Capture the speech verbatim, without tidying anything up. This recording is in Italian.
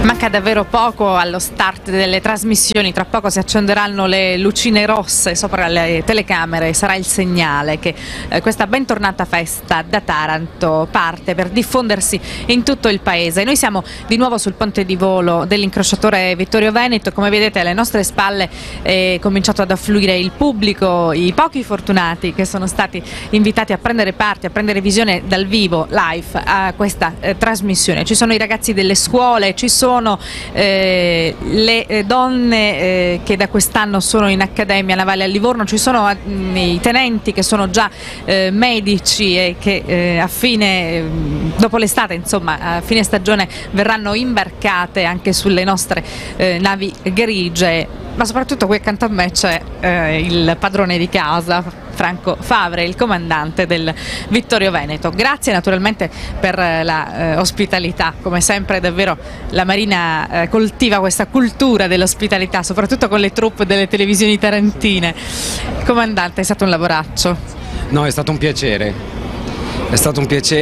Manca davvero poco allo start delle trasmissioni, tra poco si accenderanno le lucine rosse sopra le telecamere, sarà il segnale che eh, questa bentornata festa da Taranto parte per diffondersi in tutto il paese. Noi siamo di nuovo sul ponte di volo dell'incrociatore Vittorio Veneto e come vedete alle nostre spalle è cominciato ad affluire il pubblico, i pochi fortunati che sono stati invitati a prendere parte, a prendere visione dal vivo, live a questa eh, trasmissione. Ci sono i ragazzi delle scuole, ci sono Sono eh, le eh, donne eh, che da quest'anno sono in Accademia Navale a Livorno, ci sono eh, i tenenti che sono già eh, medici e che eh, a fine, dopo l'estate, insomma, a fine stagione verranno imbarcate anche sulle nostre eh, navi grigie, ma soprattutto qui accanto a me c'è eh, il padrone di casa, Franco Favre, il comandante del Vittorio Veneto. Grazie naturalmente per la eh, ospitalità, come sempre davvero la Marina eh, coltiva questa cultura dell'ospitalità, soprattutto con le troupe delle televisioni tarantine. Comandante, è stato un lavoraccio. No, è stato un piacere, è stato un piacere.